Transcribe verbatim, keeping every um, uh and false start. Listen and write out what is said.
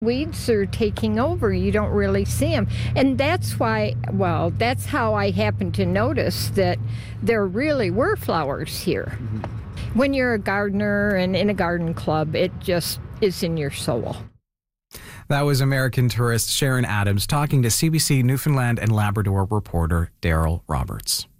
Weeds are taking over. You don't really see them. And that's why, well, that's how I happened to notice that there really were flowers here. Mm-hmm. When you're a gardener and in a garden club, it just is in your soul. That was American tourist Sharon Adams talking to C B C Newfoundland and Labrador reporter Daryl Roberts.